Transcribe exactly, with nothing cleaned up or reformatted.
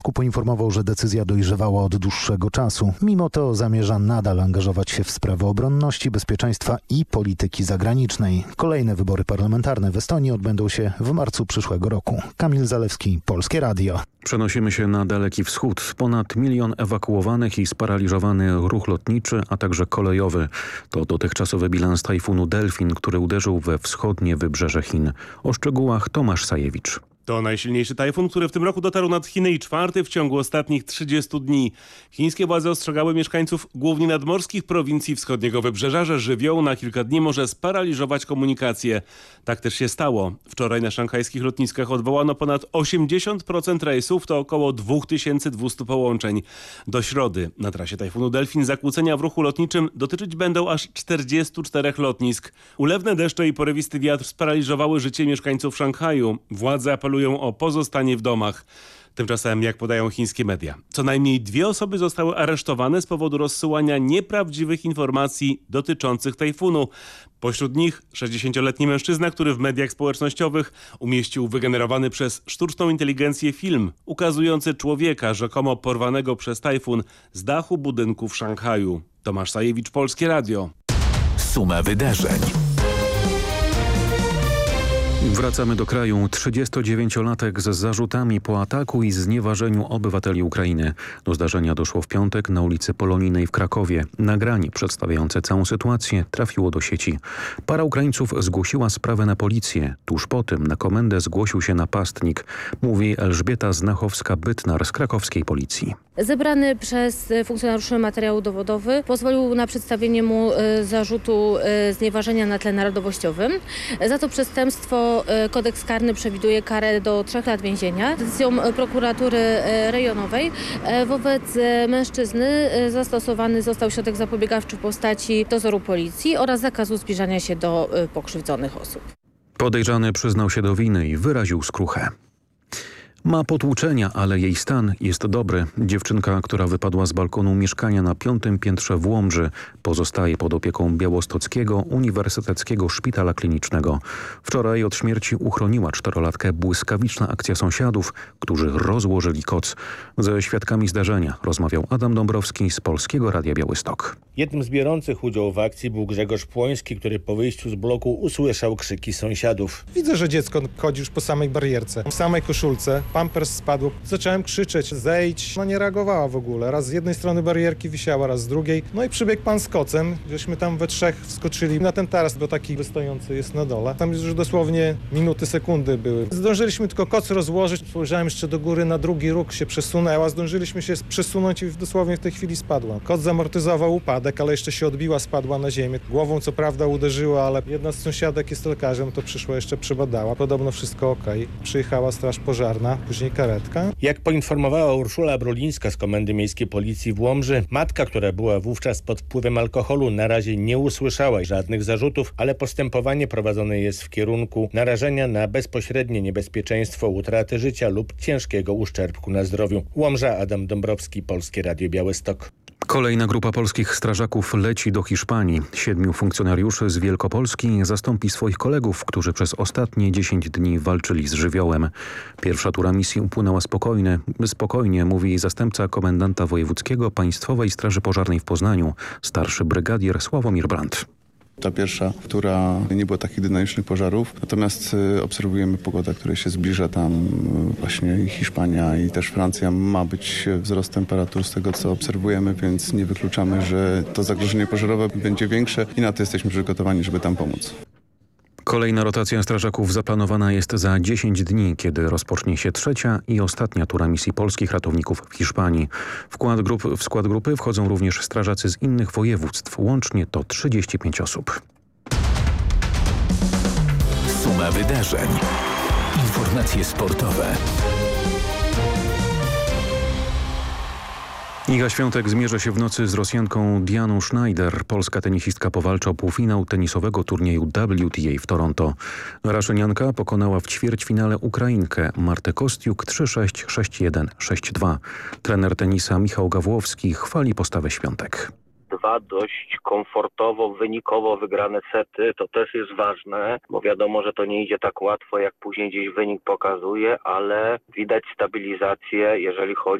Poinformował, że decyzja dojrzewała od dłuższego czasu. Mimo to zamierza nadal angażować się w sprawy obronności, bezpieczeństwa i polityki zagranicznej. Kolejne wybory parlamentarne w Estonii odbędą się w marcu przyszłego roku. Kamil Zalewski, Polskie Radio. Przenosimy się na Daleki Wschód. Ponad milion ewakuowanych i sparaliżowany ruch lotniczy, a także kolejowy. To dotychczasowy bilans tajfunu Delfin, który uderzył we wschodnie wybrzeże Chin. O szczegółach Tomasz Sajewicz. To najsilniejszy tajfun, który w tym roku dotarł nad Chiny i czwarty w ciągu ostatnich trzydziestu dni. Chińskie władze ostrzegały mieszkańców głównie nadmorskich prowincji wschodniego wybrzeża, że żywioł na kilka dni może sparaliżować komunikację. Tak też się stało. Wczoraj na szanghajskich lotniskach odwołano ponad osiemdziesiąt procent rejsów, to około dwa tysiące dwieście połączeń. Do środy na trasie tajfunu Delfin zakłócenia w ruchu lotniczym dotyczyć będą aż czterdziestu czterech lotnisk. Ulewne deszcze i porywisty wiatr sparaliżowały życie mieszkańców Szanghaju. Władze apelują o pozostanie w domach. Tymczasem, jak podają chińskie media, co najmniej dwie osoby zostały aresztowane z powodu rozsyłania nieprawdziwych informacji dotyczących tajfunu. Pośród nich sześćdziesięcioletni mężczyzna, który w mediach społecznościowych umieścił wygenerowany przez sztuczną inteligencję film ukazujący człowieka rzekomo porwanego przez tajfun z dachu budynku w Szanghaju. Tomasz Sajewicz, Polskie Radio. Suma wydarzeń. Wracamy do kraju. trzydziestodziewięciolatek z zarzutami po ataku i znieważeniu obywateli Ukrainy. Do zdarzenia doszło w piątek na ulicy Polonijnej w Krakowie. Nagranie przedstawiające całą sytuację trafiło do sieci. Para Ukraińców zgłosiła sprawę na policję. Tuż po tym na komendę zgłosił się napastnik, mówi Elżbieta Znachowska-Bytnar z krakowskiej policji. Zebrany przez funkcjonariuszy materiał dowodowy pozwolił na przedstawienie mu zarzutu znieważenia na tle narodowościowym. Za to przestępstwo kodeks karny przewiduje karę do trzech lat więzienia. Decyzją prokuratury rejonowej wobec mężczyzny zastosowany został środek zapobiegawczy w postaci dozoru policji oraz zakazu zbliżania się do pokrzywdzonych osób. Podejrzany przyznał się do winy i wyraził skruchę. Ma potłuczenia, ale jej stan jest dobry. Dziewczynka, która wypadła z balkonu mieszkania na piątym piętrze w Łomży, pozostaje pod opieką Białostockiego Uniwersyteckiego Szpitala Klinicznego. Wczoraj od śmierci uchroniła czterolatkę błyskawiczna akcja sąsiadów, którzy rozłożyli koc. Ze świadkami zdarzenia rozmawiał Adam Dąbrowski z Polskiego Radia Białystok. Jednym z biorących udział w akcji był Grzegorz Płoński, który po wyjściu z bloku usłyszał krzyki sąsiadów. Widzę, że dziecko chodzi już po samej barierce, w samej koszulce. Pampers spadł. Zacząłem krzyczeć, zejdź. No nie reagowała w ogóle. Raz z jednej strony barierki wisiała, raz z drugiej. No i przybiegł pan z kocem. Żeśmy tam we trzech wskoczyli na ten taras, bo taki wystojący jest na dole. Tam już dosłownie minuty, sekundy były. Zdążyliśmy tylko koc rozłożyć. Spojrzałem jeszcze do góry, na drugi róg się przesunęła. Zdążyliśmy się przesunąć i dosłownie w tej chwili spadła. Koc zamortyzował upadek, ale jeszcze się odbiła, spadła na ziemię. Głową co prawda uderzyła, ale jedna z sąsiadek jest lekarzem, to przyszła jeszcze przebadała. Podobno wszystko okej. Przyjechała straż pożarna. Później karetka. Jak poinformowała Urszula Brulińska z Komendy Miejskiej Policji w Łomży, matka, która była wówczas pod wpływem alkoholu, na razie nie usłyszała żadnych zarzutów, ale postępowanie prowadzone jest w kierunku narażenia na bezpośrednie niebezpieczeństwo utraty życia lub ciężkiego uszczerbku na zdrowiu. Łomża, Adam Dąbrowski, Polskie Radio Białystok. Kolejna grupa polskich strażaków leci do Hiszpanii. Siedmiu funkcjonariuszy z Wielkopolski zastąpi swoich kolegów, którzy przez ostatnie dziesięć dni walczyli z żywiołem. Pierwsza tura misji upłynęła spokojnie, spokojnie, mówi zastępca komendanta wojewódzkiego Państwowej Straży Pożarnej w Poznaniu, starszy brygadier Sławomir Brandt. Ta pierwsza, która nie było takich dynamicznych pożarów, natomiast obserwujemy pogodę, która się zbliża tam właśnie Hiszpania i też Francja. Ma być wzrost temperatur z tego, co obserwujemy, więc nie wykluczamy, że to zagrożenie pożarowe będzie większe i na to jesteśmy przygotowani, żeby tam pomóc. Kolejna rotacja strażaków zaplanowana jest za dziesięć dni, kiedy rozpocznie się trzecia i ostatnia tura misji polskich ratowników w Hiszpanii. W skład, grup, w skład grupy wchodzą również strażacy z innych województw. Łącznie to trzydzieści pięć osób. Suma wydarzeń. Informacje sportowe. Iga Świątek zmierzy się w nocy z Rosjanką Dianą Schneider. Polska tenisistka powalczy o półfinał tenisowego turnieju W T A w Toronto. Raszynianka pokonała w ćwierćfinale Ukrainkę Martę Kostiuk trzy sześć, sześć jeden, sześć dwa. Trener tenisa Michał Gawłowski chwali postawę Świątek. dwa dość komfortowo, wynikowo wygrane sety. To też jest ważne, bo wiadomo, że to nie idzie tak łatwo, jak później gdzieś wynik pokazuje, ale widać stabilizację, jeżeli chodzi